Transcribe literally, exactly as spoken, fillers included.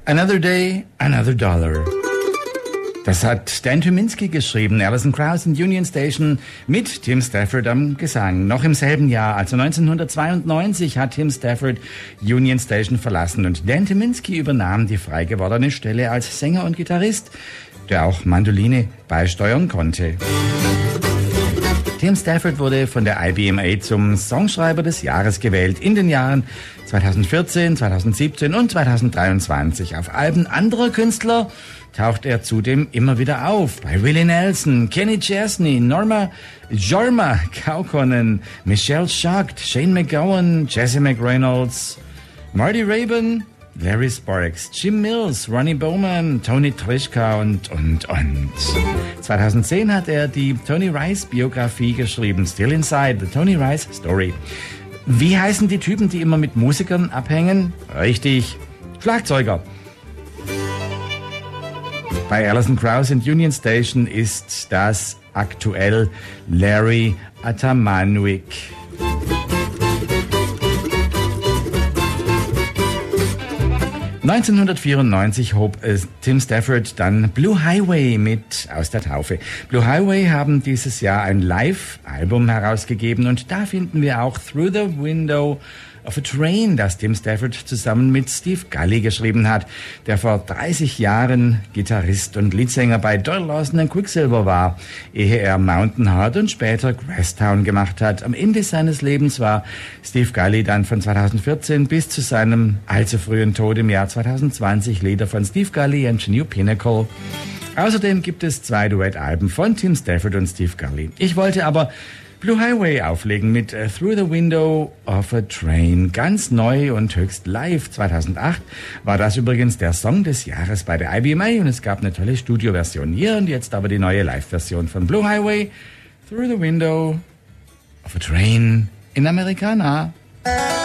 Another Day, Another Dollar. Das hat Dan Tyminski geschrieben, Alison Krauss und Union Station mit Tim Stafford am Gesang. Noch im selben Jahr, also neunzehnhundertzweiundneunzig, hat Tim Stafford Union Station verlassen und Dan Tyminski übernahm die frei gewordene Stelle als Sänger und Gitarrist, der auch Mandoline beisteuern konnte. Tim Stafford wurde von der I B M A zum Songschreiber des Jahres gewählt in den Jahren zweitausendvierzehn, zweitausendsiebzehn und zweitausenddreiundzwanzig. Auf Alben anderer Künstler taucht er zudem immer wieder auf. Bei Willie Nelson, Kenny Chesney, Norma Jorma Kaukonen, Michelle Schacht, Shane MacGowan, Jesse McReynolds, Marty Raybon, Larry Sparks, Jim Mills, Ronnie Bowman, Tony Trischka und, und, und. zweitausendzehn hat er die Tony Rice Biografie geschrieben, Still Inside, The Tony Rice Story. Wie heißen die Typen, die immer mit Musikern abhängen? Richtig, Schlagzeuger. Bei Alison Krauss und Union Station ist das aktuell Larry Atamanwick. neunzehnhundertvierundneunzig hob äh, Tim Stafford dann Blue Highway mit aus der Taufe. Blue Highway haben dieses Jahr ein Live-Album herausgegeben und da finden wir auch Through the Window of a Train, das Tim Stafford zusammen mit Steve Gully geschrieben hat, der vor dreißig Jahren Gitarrist und Leadsänger bei Doyle Lawson and Quicksilver war, ehe er Mountain Heart und später Grasstown gemacht hat. Am Ende seines Lebens war Steve Gully dann von zweitausendvierzehn bis zu seinem allzu frühen Tod im Jahr zweitausendzwanzig Lieder von Steve Gully and New Pinnacle. Außerdem gibt es zwei Duettalben von Tim Stafford und Steve Gully. Ich wollte aber Blue Highway auflegen mit uh, Through the Window of a Train. Ganz neu und höchst live. zweitausendacht war das übrigens der Song des Jahres bei der I B M A und es gab eine tolle Studioversion hier und jetzt aber die neue Live-Version von Blue Highway, Through the Window of a Train in Americana.